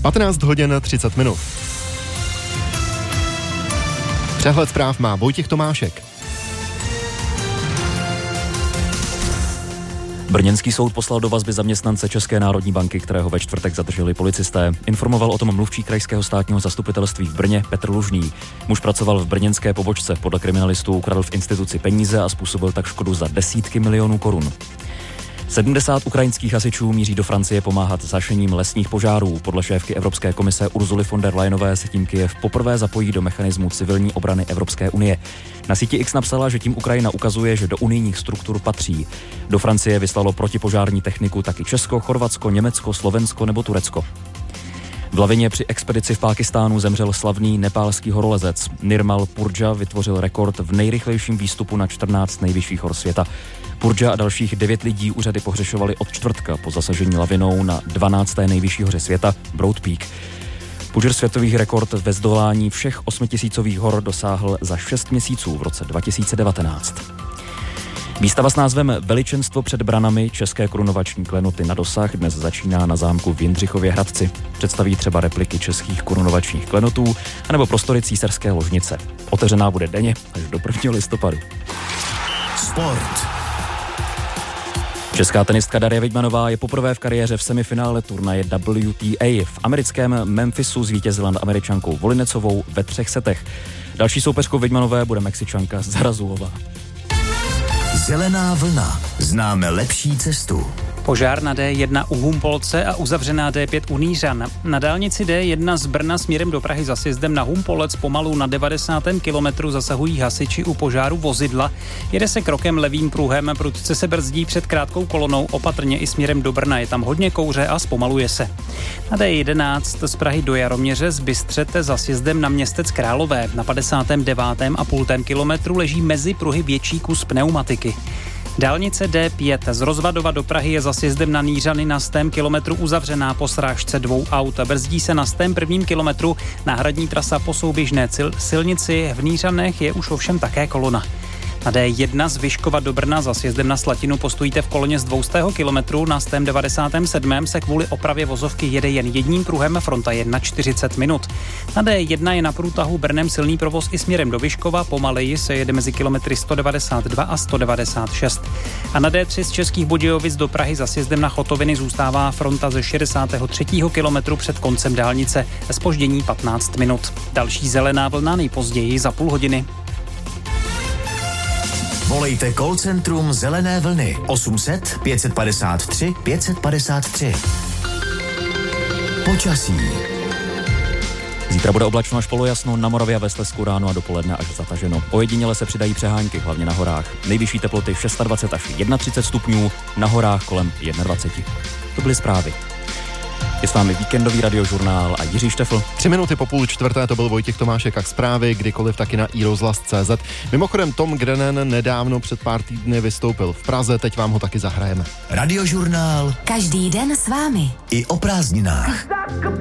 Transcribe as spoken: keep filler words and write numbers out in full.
patnáct hodin třicet minut. Přehled zpráv má Vojtěch Tomášek. Brněnský soud poslal do vazby zaměstnance České národní banky, kterého ve čtvrtek zadrželi policisté. Informoval o tom mluvčí krajského státního zastupitelství v Brně Petr Lužný. Muž pracoval v brněnské pobočce, podle kriminalistů ukradl v instituci peníze a způsobil tak škodu za desítky milionů korun. sedmdesát ukrajinských hasičů míří do Francie pomáhat s hašením lesních požárů. Podle šéfky Evropské komise Ursuly von der Leyenové se tím Kyjev poprvé zapojí do mechanismu civilní obrany Evropské unie. Na síti X napsala, že tím Ukrajina ukazuje, že do unijních struktur patří. Do Francie vyslalo protipožární techniku taky Česko, Chorvatsko, Německo, Slovensko nebo Turecko. V lavině při expedici v Pákistánu zemřel slavný nepálský horolezec. Nirmal Purdža vytvořil rekord v nejrychlejším výstupu na čtrnáct nejvyšších hor světa. Purdža a dalších devět lidí úřady pohřešovali od čtvrtka po zasažení lavinou na dvanácté nejvyšší hoře světa Broad Peak. Purdžer světový rekord ve zdolání všech osmitisícových hor dosáhl za šest měsíců v roce dva tisíce devatenáct. Výstava s názvem Veličenstvo před branami české korunovační klenoty na dosah dnes začíná na zámku v Jindřichově Hradci. Představí třeba repliky českých korunovačních klenotů anebo prostory císařské ložnice. Otevřená bude denně až do prvního listopadu. Sport. Česká tenistka Daria Vidmanová je poprvé v kariéře v semifinále turnaje W T A. V americkém Memphisu zvítězila nad Američankou Volinecovou ve třech setech. Další soupeřkou Vidmanové bude Mexičanka Zarazulová. Zelená vlna. Známe lepší cestu. Požár na D jedna u Humpolce a uzavřená D pět u Nýřan. Na dálnici D jedna z Brna směrem do Prahy za sjezdem na Humpolec pomalu na devadesátém kilometru zasahují hasiči u požáru vozidla. Jede se krokem levým pruhem, prudce se brzdí před krátkou kolonou, opatrně i směrem do Brna. Je tam hodně kouře a zpomaluje se. Na D jedenáct z Prahy do Jaroměře z Bystřete za sjezdem na Městec Králové. Na padesátém devátém a půltém kilometru leží mezi pruhy větší kus pneumatiky. Dálnice D pět z Rozvadova do Prahy je za sjezdem na Nýřany na stém kilometru uzavřená po srážce dvou aut. Brzdí se na stém prvním kilometru, náhradní trasa po souběžné silnici v Nýřanech je už ovšem také kolona. Na D jedna z Vyškova do Brna za sjezdem na Slatinu postojíte v koloně z dvoustého kilometru, na stém devadesátém sedmém se kvůli opravě vozovky jede jen jedním pruhem, fronta jedna čtyřicet minut. Na D jedna je na průtahu Brnem silný provoz i směrem do Vyškova, pomaleji se jede mezi kilometry sto devadesát dva a sto devadesát šest. A na D tři z Českých Budějovic do Prahy za sjezdem na Chotoviny zůstává fronta ze šedesátého třetího kilometru před koncem dálnice, zpoždění patnáct minut. Další zelená vlna nejpozději za půl hodiny. Volejte call centrum Zelené vlny osm set pět padesát tři pět padesát tři. Počasí. Zítra bude oblačno až polojasno, na Moravě a ve Slezsku ráno a dopoledne až zataženo. Ojediněle se přidají přehánky, hlavně na horách. Nejvyšší teploty dvacet šest až třicet jedna stupňů, na horách kolem dvacet jedna. To byly zprávy. Je s vámi víkendový radiožurnál a Jiří Štefl. Tři minuty po půl čtvrté to byl Vojtěch Tomášek a zprávy, kdykoliv taky na i rozhlas tečka cé zet. Mimochodem Tom Grennan nedávno před pár týdny vystoupil v Praze, teď vám ho taky zahrajeme. Radiožurnál. Každý den s vámi. I o prázdninách.